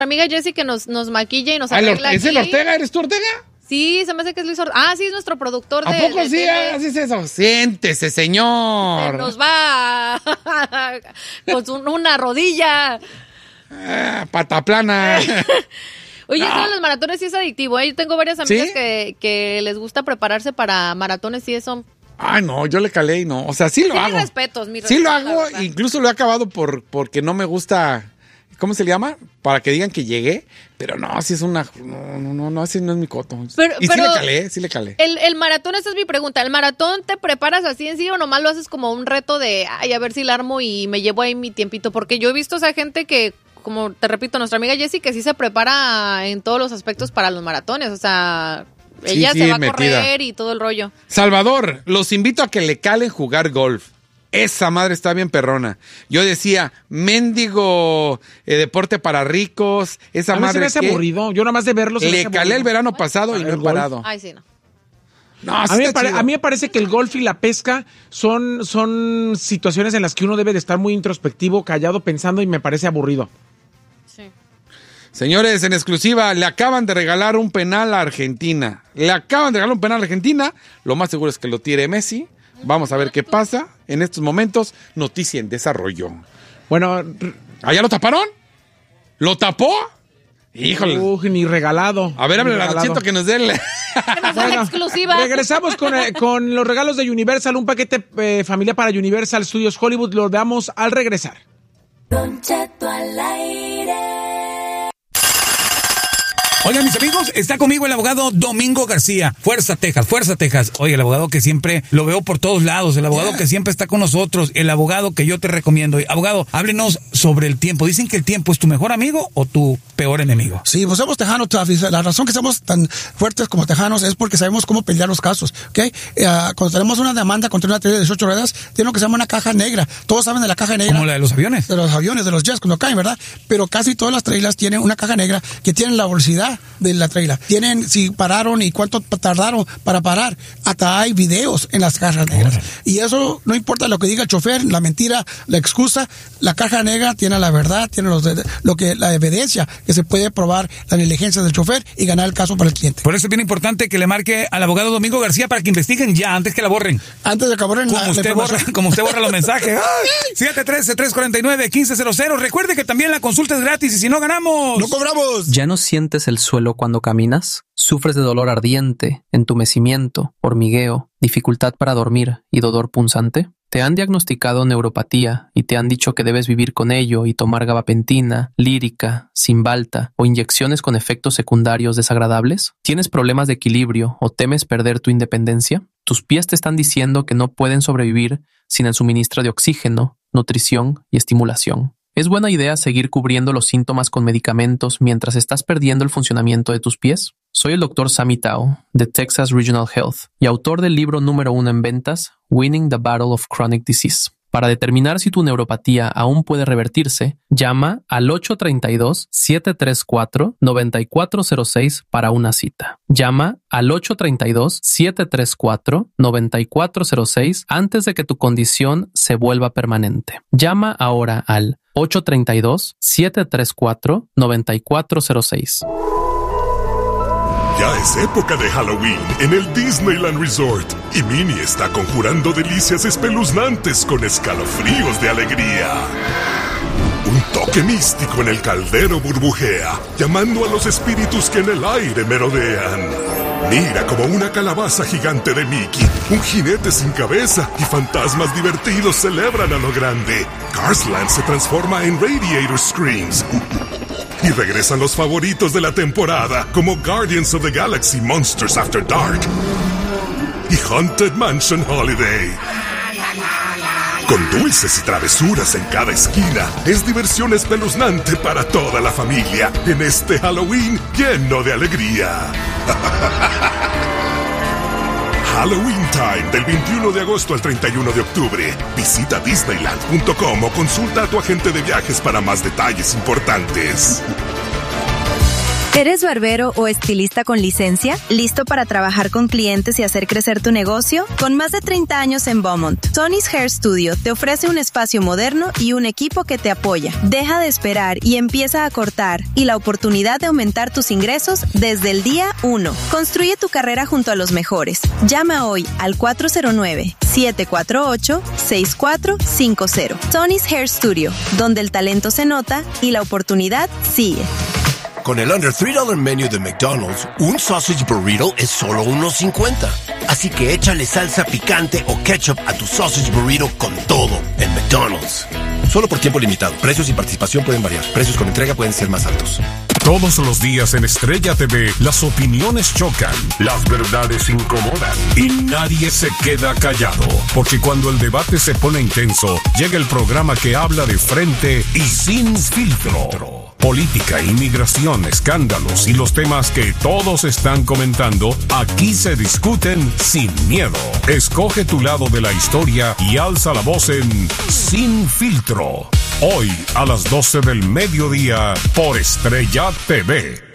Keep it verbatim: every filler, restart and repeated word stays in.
amiga Jessie que nos, nos maquilla y nos Ah, el arregla Or- ¿Es el aquí. Ortega? ¿Eres tú Ortega? Sí, se me hace que es Luis Ortega. Ah, sí, es nuestro productor de... ¿A poco de sí? tele. Así es eso. Siéntese, señor. Se nos va con su- una rodilla. Ah, pata plana. Oye, No. eso de los maratones sí es adictivo, ¿eh? Yo tengo varias amigas ¿Sí? que, que les gusta prepararse para maratones y eso. Ay, no, yo le calé y no. O sea, sí lo Sí, hago. mis respetos, mis Sí lo respetos, la hago, verdad. incluso lo he acabado por porque no me gusta. ¿Cómo se le llama? Para que digan que llegué. Pero no, sí es una. No, no, no, no, ese no es mi coto. Pero- y pero- sí le calé, sí le calé. El, el maratón, esa es mi pregunta. ¿El maratón te preparas así en sí o nomás lo haces como un reto de, ay, a ver si la armo y me llevo ahí mi tiempito? Porque yo he visto a esa gente que, como te repito, nuestra amiga Jessie, que sí se prepara en todos los aspectos para los maratones. O sea, Sí, ella sí, se va a metida. correr y todo el rollo. Salvador, los invito a que le calen jugar golf. Esa madre está bien perrona. Yo decía, mendigo eh, deporte para ricos. Esa A mí se madre me hace que aburrido. Yo nada más de verlo se me le hace calé aburrido. el verano pasado y A no he ver, golf. parado. Ay, sí, no. No, A sí mí, me está pare- chido. a mí me parece que el golf y la pesca son, son situaciones en las que uno debe de estar muy introspectivo, callado, pensando y me parece aburrido. Sí. Señores, en exclusiva, le acaban de regalar un penal a Argentina. Le acaban de regalar un penal a Argentina. Lo más seguro es que lo tire Messi. Vamos a ver qué pasa. En estos momentos, noticia en desarrollo. Bueno, r- ¿Allá lo taparon? ¿Lo tapó? Híjole. uy, ni regalado. A ver, ni háblale a la regalado. Chito que nos dé el... Que nos dé la Bueno, exclusiva. regresamos con, eh, con los regalos de Universal, un paquete eh, familiar para Universal Studios Hollywood. Lo damos al regresar. Don Cheto al aire. Oigan, mis amigos, está conmigo el abogado Domingo García. Fuerza, Texas, fuerza, Texas. Oye, el abogado que siempre lo veo por todos lados, el abogado que siempre está con nosotros, el abogado que yo te recomiendo. Abogado, háblenos sobre el tiempo. Dicen que el tiempo es tu mejor amigo o tu peor enemigo. Sí, pues somos tejanos, Travis. La razón que somos tan fuertes como tejanos es porque sabemos cómo pelear los casos, ¿ok? Eh, cuando tenemos una demanda contra una trailer de dieciocho ruedas, tiene lo que se llama una caja negra. Todos saben de la caja negra. Como la de los aviones. De los aviones, de los jets, cuando caen, ¿verdad? Pero casi todas las trailers tienen una caja negra que tienen la velocidad de la trailer. Tienen si pararon y cuánto tardaron para parar. Hasta hay videos en las cajas negras. Y eso no importa lo que diga el chofer, la mentira, la excusa. La caja negra tiene la verdad, tiene los de- lo que la evidencia que se puede probar la negligencia del chofer y ganar el caso para el cliente. Por eso es bien importante que le marque al abogado Domingo García para que investiguen ya, antes que la borren. Antes de acabar en la, Como la usted, borra, información. como usted borra los mensajes. siete uno tres, tres cuatro nueve, uno cinco cero cero. Recuerde que también la consulta es gratis y si no ganamos... ¡No cobramos! ¿Ya no sientes el suelo cuando caminas? ¿Sufres de dolor ardiente, entumecimiento, hormigueo, dificultad para dormir y dolor punzante? ¿Te han diagnosticado neuropatía y te han dicho que debes vivir con ello y tomar gabapentina, lírica, Cymbalta o inyecciones con efectos secundarios desagradables? ¿Tienes problemas de equilibrio o temes perder tu independencia? ¿Tus pies te están diciendo que no pueden sobrevivir sin el suministro de oxígeno, nutrición y estimulación? ¿Es buena idea seguir cubriendo los síntomas con medicamentos mientras estás perdiendo el funcionamiento de tus pies? Soy el doctor Sammy Tao, de Texas Regional Health, y autor del libro número uno en ventas, Winning the Battle of Chronic Disease. Para determinar si tu neuropatía aún puede revertirse, llama al ocho tres dos, siete tres cuatro, nueve cuatro cero seis para una cita. Llama al ocho tres dos, siete tres cuatro, nueve cuatro cero seis antes de que tu condición se vuelva permanente. Llama ahora al ocho tres dos, siete tres cuatro, nueve cuatro cero seis. Ya es época de Halloween en el Disneyland Resort y Minnie está conjurando delicias espeluznantes con escalofríos de alegría. Un toque místico en el caldero burbujea, llamando a los espíritus que en el aire merodean. Mira como una calabaza gigante de Mickey, un jinete sin cabeza y fantasmas divertidos celebran a lo grande. Carsland se transforma en Radiator Screams. Y regresan los favoritos de la temporada, como Guardians of the Galaxy Monsters After Dark y Haunted Mansion Holiday. Con dulces y travesuras en cada esquina, es diversión espeluznante para toda la familia en este Halloween lleno de alegría. Halloween Time, del veintiuno de agosto al treinta y uno de octubre. Visita disneyland punto com o consulta a tu agente de viajes para más detalles importantes. ¿Eres barbero o estilista con licencia? ¿Listo para trabajar con clientes y hacer crecer tu negocio? Con más de treinta años en Beaumont, Tony's Hair Studio te ofrece un espacio moderno y un equipo que te apoya. Deja de esperar y empieza a cortar, y la oportunidad de aumentar tus ingresos desde el día uno. Construye tu carrera junto a los mejores. Llama hoy al cuatro cero nueve, siete cuatro ocho, seis cuatro cinco cero. Tony's Hair Studio, donde el talento se nota y la oportunidad sigue. Con el Under tres dólares Menu de McDonald's, un sausage burrito es solo uno cincuenta. Así que échale salsa picante o ketchup a tu sausage burrito con todo en McDonald's. Solo por tiempo limitado. Precios y participación pueden variar. Precios con entrega pueden ser más altos. Todos los días en Estrella T V, las opiniones chocan, las verdades incomodan y nadie se queda callado. Porque cuando el debate se pone intenso, llega el programa que habla de frente y sin filtro. Política, inmigración, escándalos y los temas que todos están comentando, aquí se discuten sin miedo. Escoge tu lado de la historia y alza la voz en Sin Filtro. Hoy a las doce del mediodía por Estrella T V.